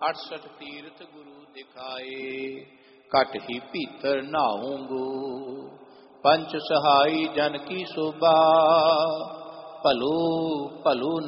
68 ਤੀਰਥ ਗੁਰੂ ਦਿਖਾਏ। ਘਟ ਹੀ ਭੀਤਰ ਨਹਾਉਂਗੋ ਪੰਚ ਸਹਾਈ ਜਨ ਕੀ ਸੋਭਾ। ਭਲੋ ਭਲੋ